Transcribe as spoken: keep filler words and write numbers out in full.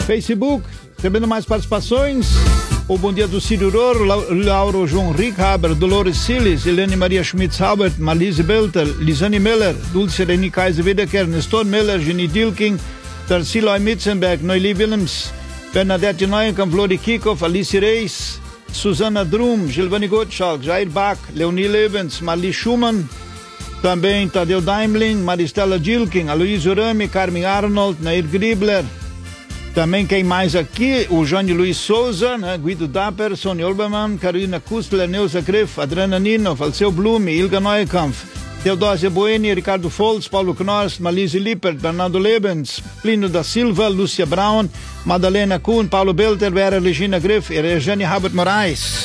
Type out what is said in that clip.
Facebook, recebendo mais participações. O bom dia do Círio Roro, Lauro João Rickhaber, Dolores Siles, Helene Maria Schmitz-Haubert, Marlise Belter, Lisane Miller, Dulce Reni Kaiser Wiederkehr, Nestor Miller, Jenny Dilking, Tarsilo Mitzenberg, Noeli Willems, Bernadette Neuenkamp, Flori Kikoff, Alice Reis, Susana Drum, Gilvani Gottschalk, Jair Bach, Leonie Lebens, Marli Schumann, também Tadeu Daimling, Maristela Dilking, Aloysio Rami, Carmen Arnold, Nair Gribler. Também quem mais aqui? O Johnny Luiz Souza, né? Guido Dapper, Sônia Olbermann, Carolina Kustler, Neuza Griff, Adriana Nino, Falceu Blume, Ilga Neukampf, Teodósia Boeni, Ricardo Foltz, Paulo Knorst, Malise Lippert, Bernardo Lebens, Plínio da Silva, Lúcia Brown, Madalena Kuhn, Paulo Belter, Vera Regina Griff e Rejane Habert Moraes.